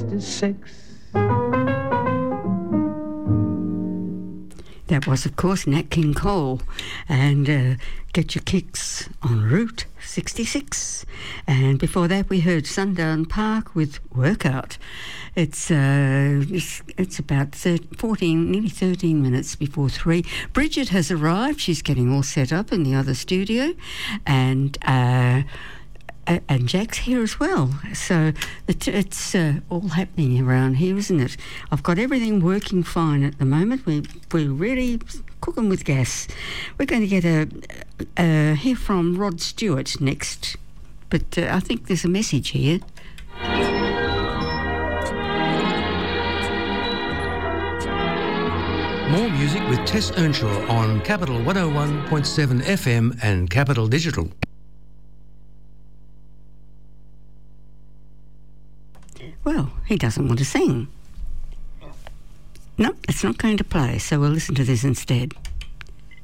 66. That was, of course, Nat King Cole, and Get Your Kicks on Route 66. And before that, we heard Sundown Park with Workout. It's about nearly 13 minutes before 3. Bridget has arrived. She's getting all set up in the other studio, and Jack's here as well. So it's all happening around here, isn't it? I've got everything working fine at the moment. We're really cooking with gas. We're going to get hear from Rod Stewart next, but I think there's a message here. More music with Tess Earnshaw on Capital 101.7 FM and Capital Digital. Well, he doesn't want to sing. No, it's not going to play, so we'll listen to this instead.